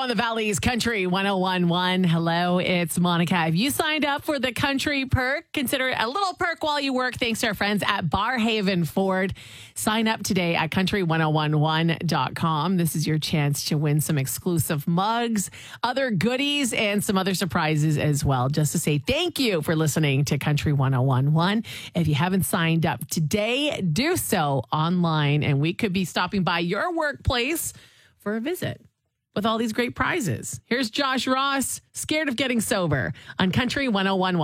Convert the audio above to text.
on the Valley's Country 1011. Hello, it's Monica. Have you signed up for the Country Perk? Consider it a little perk while you work thanks to our friends at Barrhaven Ford. Sign up today at country1011.com. This is your chance to win some exclusive mugs, other goodies, and some other surprises as well. Just to say thank you for listening to Country 1011. If you haven't signed up today, do so online, and we could be stopping by your workplace for a visit with all these great prizes. Here's Josh Ross, Scared of Getting Sober on Country 1011.